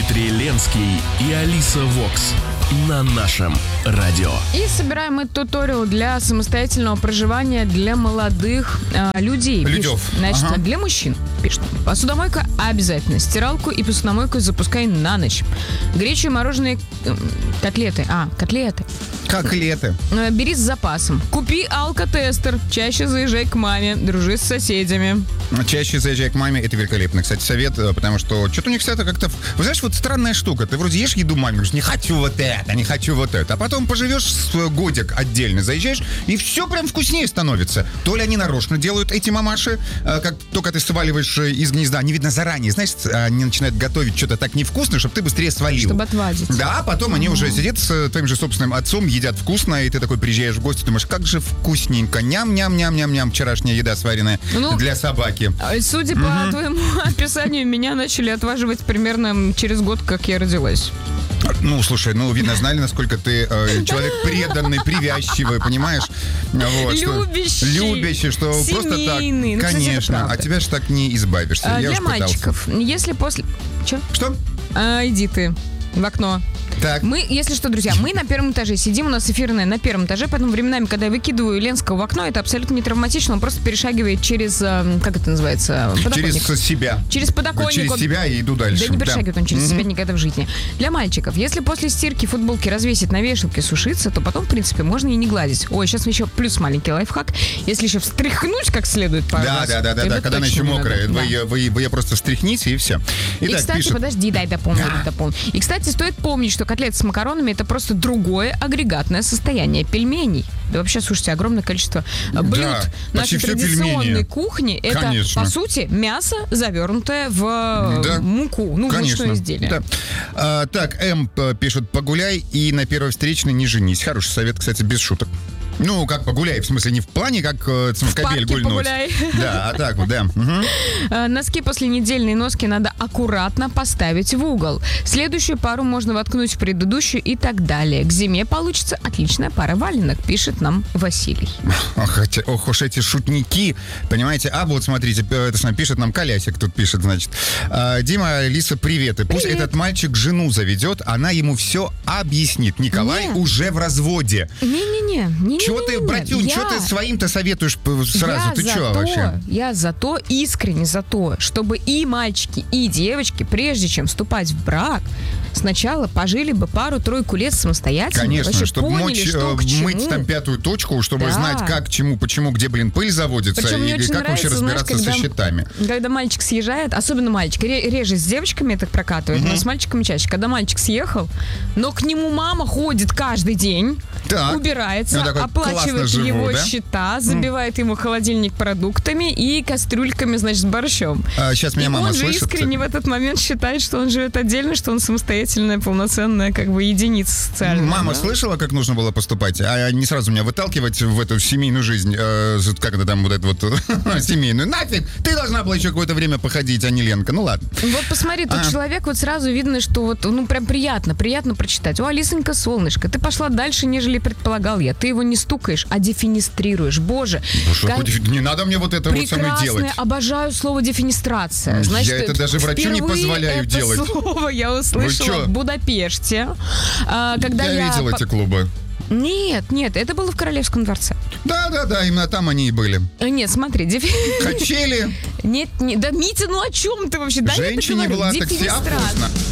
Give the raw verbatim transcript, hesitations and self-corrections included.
Дмитрий Ленский и Алиса Вокс на нашем радио. И собираем мы туториал для самостоятельного проживания для молодых э, людей. Людев. Пишет. Значит, Ага. для мужчин. Пишет. Посудомойка обязательно. Стиралку и посудомойку запускай на ночь. Гречу и мороженые э, котлеты. А, котлеты. Как лето. Э, Бери с запасом. Купи алкотестер. Чаще заезжай к маме. Дружи с соседями. Чаще заезжай к маме, это великолепно. Кстати, совет, потому что что-то у них всегда как-то... Вы знаешь, вот странная штука. Ты вроде ешь еду маме, говоришь, не хочу вот это, не хочу вот это. А потом поживешь с годик отдельно, заезжаешь, и все прям вкуснее становится. То ли они нарочно делают, эти мамаши, как только ты сваливаешь из гнезда, они, видно, заранее, знаешь, они начинают готовить что-то так невкусное, чтобы ты быстрее свалил. Чтобы отвадить. Да, а потом они уже сидят с твоим же собственным отцом, едят вкусно, и ты такой приезжаешь в гости, думаешь, как же вкусненько, ням-ням-ням-ням-ням, вчерашняя еда сваренная Ну, для собаки. Судя по твоему описанию, меня начали отваживать примерно через год, как я родилась. Ну, слушай, ну, видно, знали, насколько ты э, человек преданный, привязчивый, понимаешь? Вот, Любящий. Что, любящий, что Семейный. просто так. Ну, кстати, Конечно, это правда. от тебя же так не избавишься. А, Я для уж пытался. мальчиков, если после... Че? Что? А, иди ты в окно. Так. Мы, если что, друзья, мы на первом этаже сидим, у нас эфирная на первом этаже, поэтому временами, когда я выкидываю Ленского в окно, это абсолютно не травматично, он просто перешагивает через, э, как это называется, подоконник. Через себя. Через подоконник. Через он- себя и иду дальше. Да не перешагивает он через Мгм. себя никогда в жизни. Для мальчиков, если после стирки футболки развесить на вешалке, сушиться, то потом, в принципе, можно и не гладить. Ой, сейчас еще плюс маленький лайфхак. Если еще встряхнуть как следует пару Да, раз, да, да, да, это да, когда она точно еще не мокрая, надо. вы, Да. ее- вы, вы ее просто встряхните и все. И, Итак, кстати, пишет. подожди, дай дополню, дай дополню. И, кстати, стоит помнить, что котлеты с макаронами — это просто другое агрегатное состояние пельменей. Да вообще, слушайте, огромное количество э, блюд Да, нашей почти все традиционной пельмени. кухни. Это, Конечно. по сути, мясо, завернутое в э, Да. муку, ну, в Конечно. мучное изделие. Да. А, так, М п- пишет, погуляй и на первой встречной не женись. Хороший совет, кстати, без шуток. Ну, как погуляй, в смысле, не в плане, как э, цмокобель парке гульнуть. погуляй. Да, а так вот, да. Мгм. Э, Носки после недельной носки надо аккуратно поставить в угол. Следующую пару можно воткнуть в предыдущую и так далее. К зиме получится отличная пара валенок, пишет нам Василий. Ох, эти- ох уж эти шутники, понимаете? А вот смотрите, п- это сам пишет нам Колясик, тут пишет, значит. А, Дима, Лиса, привет. И пусть Привет. этот мальчик жену заведет, она ему все объяснит. Николай Нет. уже в разводе. Не-не-не. не-не-не-не. Чего ты, братюнь, Я- что ты своим-то советуешь п- сразу? Я Ты за что то, вообще? Я за то, искренне за то, чтобы и мальчики, и девочки, прежде чем вступать в брак, сначала пожили бы пару-тройку лет самостоятельно. Конечно, вообще чтобы поняли, мочь, что э, к чему. мыть там пятую точку, чтобы Да. знать, как, чему, почему, где, блин, пыль заводится, Причем мне и очень как вообще нравится, знаешь, разбираться когда- со счетами. Когда мальчик съезжает, особенно мальчик, ре- реже с девочками это прокатывает, но с мальчиками чаще. Когда мальчик съехал, но к нему мама ходит каждый день, Так. убирается, Я такой, классно оплачивает живу, его да? счета, забивает ему холодильник продуктами и кастрюльками, значит, с борщом. А, сейчас меня И мама он же слышит. искренне в этот момент считает, что он живет отдельно, что он самостоятельная, полноценная как бы единица социальная. Мама да? слышала, как нужно было поступать, а не сразу меня выталкивать в эту семейную жизнь, э, з- как это там, вот эту вот семейную. Нафиг! Ты должна была еще какое-то время походить, а не Ленка. Ну ладно. Вот посмотри, тут А. человек, вот сразу видно, что вот, ну, прям приятно, приятно прочитать. О, Алисонька, солнышко, ты пошла дальше, нежели предполагал я. Ты его не стукаешь, а дефинистрируешь. Боже, Ну, что, как хоть не надо мне вот это вот со мной делать. прекрасное, обожаю слово дефинистрация. Я Значит, это даже врачу не впервые позволяю это делать. слово я услышала чё? в Будапеште. а, Когда Я я, видел по- эти клубы. Нет, нет, это было в Королевском дворце. Да-да-да, именно там они и были. Э, Нет, смотри, дефи... Качели, Нет, нет, да, Митя, ну о чем ты вообще? Да, я так женщине говорю, была, так вся дефинистрация. вкусно.